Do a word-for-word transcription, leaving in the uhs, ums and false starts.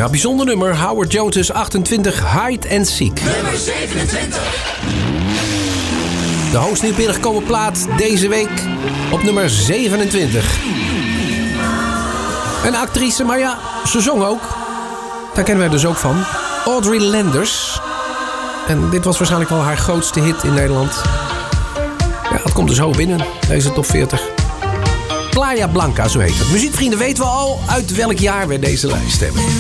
Ja, bijzonder nummer. Howard Jones achtentwintig, Hide and Seek. Nummer zevenentwintig. De hoogst nieuw binnengekomen plaat deze week op nummer zevenentwintig. Een actrice, maar ja, ze zong ook. Daar kennen wij dus ook van. Audrey Landers. En dit was waarschijnlijk al haar grootste hit in Nederland. Ja, dat komt dus hoog binnen, deze top veertig. Playa Blanca, zo heet het. Muziekvrienden weten we al uit welk jaar we deze lijst hebben.